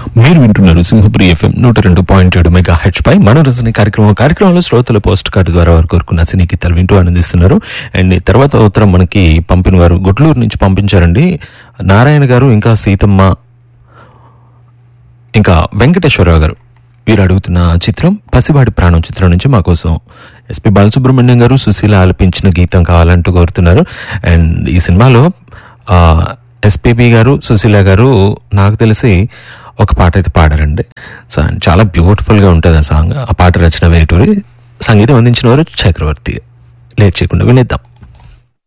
మీరు వింటున్నారు Simhapuri FM 102.7 megahertz పై మనోరంజన కార్యక్రమంలో శ్రోతల పోస్ట్ కార్డు ద్వారా వారు కోరుకున్న సినీ గీతాలు వింటూ ఆనందిస్తున్నారు. అండ్ తర్వాత ఉత్తరం మనకి పంపిన వారు గుడ్లూరు నుంచి పంపించారండి. నారాయణ గారు, ఇంకా సీతమ్మ, ఇంకా వెంకటేశ్వరరావు గారు. వీరు అడుగుతున్న చిత్రం పసివాడి ప్రాణం చిత్రం నుంచి మా కోసం ఎస్పి బాలసుబ్రహ్మణ్యం గారు, సుశీల ఆలపించిన గీతం కావాలంటూ కోరుతున్నారు. అండ్ ఈ సినిమాలో ఎస్పీబీ గారు, సుశీల గారు నాకు తెలిసి ఒక పాట అయితే పాడారండి. సో చాలా బ్యూటిఫుల్గా ఉంటుంది ఆ సాంగ్. ఆ పాట రచన వేటూరి, సంగీతం అందించిన వారు చక్రవర్తి. లేట్ చేయకుండా వినేద్దాం.